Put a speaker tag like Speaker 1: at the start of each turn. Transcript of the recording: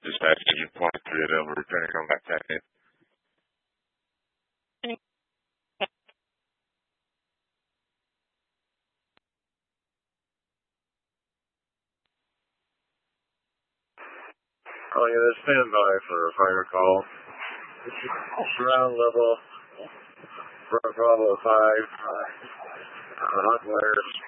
Speaker 1: Dispatch engine point 3 available, returning on back tactic.
Speaker 2: Oh yeah, stand by for a fire call. Ground level, Bravo 5, hot wires.